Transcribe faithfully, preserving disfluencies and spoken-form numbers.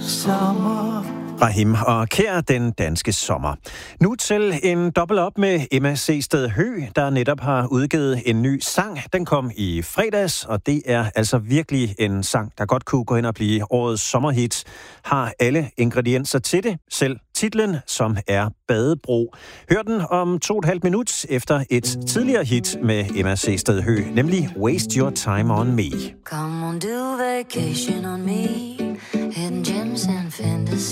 sommer. Rahim og Kær, den danske sommer. Nu til en dobbelt op med Emma Seested Høgh, der netop har udgivet en ny sang. Den kom i fredags, og det er altså virkelig en sang, der godt kunne gå hen og blive årets sommerhit. Har alle ingredienser til det, selv titlen, som er Badebro. Hør den om to og et halvt minut efter et tidligere hit med Emma Seested Høgh, nemlig Waste Your Time on Me. Come on, do vacation on me, hidden gems and fantasy.